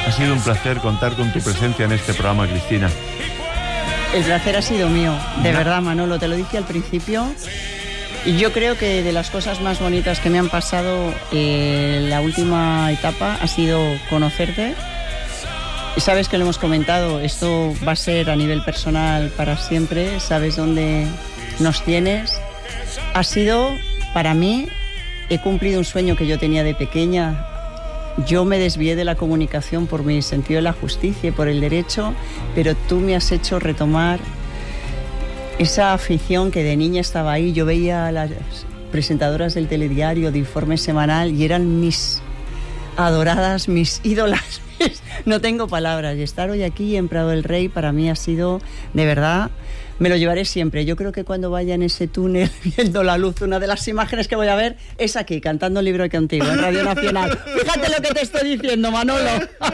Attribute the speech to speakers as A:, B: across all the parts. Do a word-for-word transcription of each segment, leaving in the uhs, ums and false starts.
A: Ha sido un placer contar con tu presencia en este programa, Cristina.
B: El placer ha sido mío, de verdad, Manolo, te lo dije al principio. Y yo creo que de las cosas más bonitas que me han pasado eh, la última etapa ha sido conocerte. Y sabes que lo hemos comentado, esto va a ser a nivel personal para siempre, sabes dónde nos tienes. Ha sido, para mí, he cumplido un sueño que yo tenía de pequeña. Yo me desvié de la comunicación por mi sentido de la justicia y por el derecho, pero tú me has hecho retomar esa afición que de niña estaba ahí. Yo veía a las presentadoras del telediario de Informe Semanal y eran mis adoradas, mis ídolas. No tengo palabras. Y estar hoy aquí en Prado del Rey para mí ha sido, de verdad, me lo llevaré siempre. Yo creo que cuando vaya en ese túnel viendo la luz, una de las imágenes que voy a ver es aquí, cantando Libro contigo en Radio Nacional. Fíjate lo que te estoy diciendo, Manolo.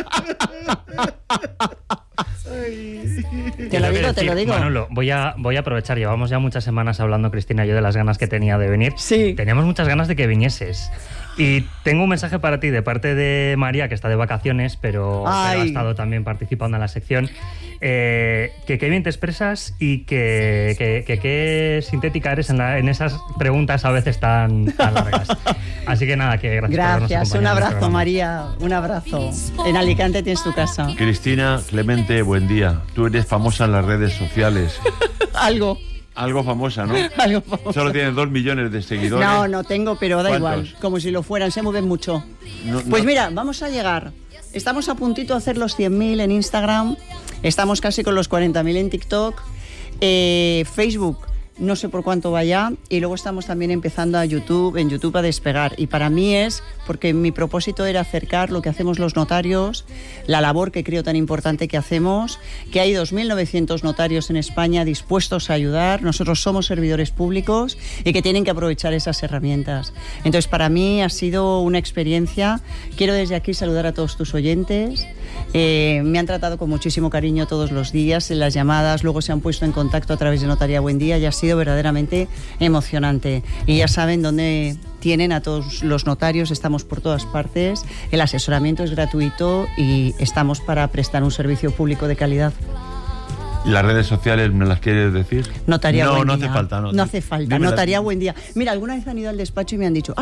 B: Te lo digo, te lo digo.
C: Manolo, voy a, voy a aprovechar. Llevamos ya muchas semanas hablando, Cristina y yo, de las ganas que tenía de venir.
B: Sí.
C: Teníamos muchas ganas de que vinieses. Y tengo un mensaje para ti de parte de María, que está de vacaciones, pero, pero ha estado también participando en la sección. Eh, que qué bien te expresas y que qué que, que sintética eres en, la, en esas preguntas a veces tan, tan largas. Así que nada, que gracias.
B: Gracias, un abrazo, María, un abrazo. En Alicante tienes tu casa.
A: Cristina, Clemente, buen día. Tú eres famosa en las redes sociales.
B: Algo.
A: Algo famosa, ¿no?
B: Algo famosa.
A: Solo tienes dos millones de seguidores.
B: No, no tengo, pero da
A: ¿Cuántos?
B: igual. Como si lo fueran, se mueven mucho.
A: No,
B: pues
A: no.
B: mira, vamos a llegar. Estamos a puntito de hacer los cien mil en Instagram. Estamos casi con los cuarenta mil en TikTok. Eh, Facebook, no sé por cuánto vaya. Y luego estamos también empezando a YouTube, en YouTube a despegar. Y para mí es porque mi propósito era acercar lo que hacemos los notarios, la labor que creo tan importante que hacemos, que hay dos mil novecientos notarios en España dispuestos a ayudar. Nosotros somos servidores públicos y que tienen que aprovechar esas herramientas. Entonces, para mí ha sido una experiencia. Quiero desde aquí saludar a todos tus oyentes. Eh, me han tratado con muchísimo cariño todos los días en las llamadas, luego se han puesto en contacto a través de Notaría Buen Día y ha sido verdaderamente emocionante. Y ya saben dónde tienen a todos los notarios, estamos por todas partes, el asesoramiento es gratuito y estamos para prestar un servicio público de calidad.
A: ¿Las redes sociales me las quieres decir?
B: Notaría
A: no,
B: Buen
A: no
B: Día.
A: hace falta. No,
B: no hace falta.
A: Dímela.
B: Notaría Buen Día. Mira, alguna vez han ido al despacho y me han dicho,